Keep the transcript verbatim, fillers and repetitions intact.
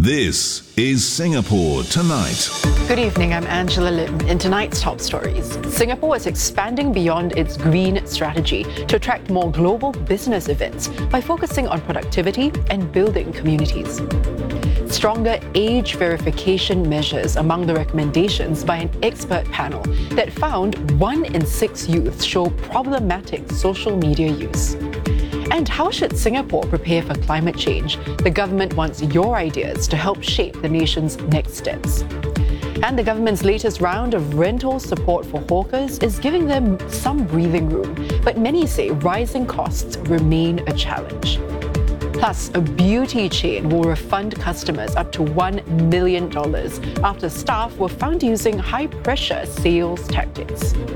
This is Singapore Tonight. Good evening, I'm Angela Lim. In tonight's top stories, Singapore is expanding beyond its green strategy to attract more global business events by focusing on productivity and building communities. Stronger age verification measures among the recommendations by an expert panel that found one in six youths show problematic social media use. And how should Singapore prepare for climate change? The government wants your ideas to help shape the nation's next steps. And the government's latest round of rental support for hawkers is giving them some breathing room, but many say rising costs remain a challenge. Plus, a beauty chain will refund customers up to one million dollars after staff were found using high-pressure sales tactics.